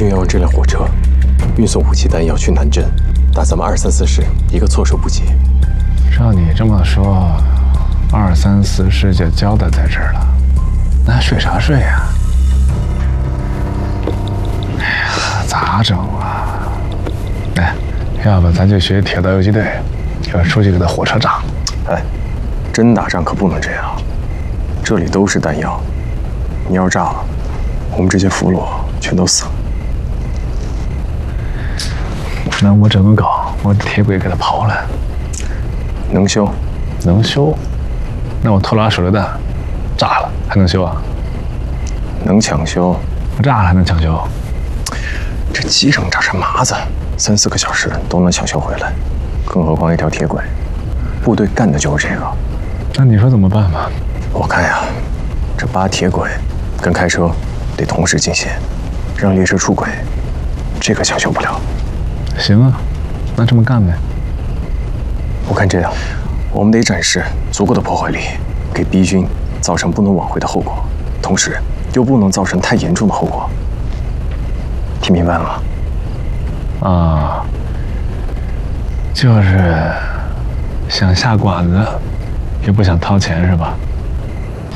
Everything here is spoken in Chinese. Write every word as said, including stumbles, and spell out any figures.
军要用这辆火车运送武器弹药去南镇，打咱们二三四师一个措手不及。 照你这么说，二三四师就交代在这儿了，那还睡啥睡呀？哎呀，咋整啊？哎，要不咱就学铁道游击队，要出去给他火车炸。 哎，真打仗可不能这样，这里都是弹药，你要炸了，我们这些俘虏全都死了。 那我怎么搞？我铁轨给他刨了， 能修， 能修？那我偷拉手榴弹，炸了还能修啊？ 能抢修， 我炸了还能抢修？ 这机上炸成麻子，三四个小时都能抢修回来，更何况一条铁轨，部队干的就是这个。 那你说怎么办吧？ 我看呀，这扒铁轨跟开车得同时进行，让列车出轨，这个抢修不了。 行啊，那这么干呗。 我看这样，我们得展示足够的破坏力，给敌军造成不能挽回的后果，同时又不能造成太严重的后果。听明白了吗？ 啊，就是想下馆子，又不想掏钱是吧？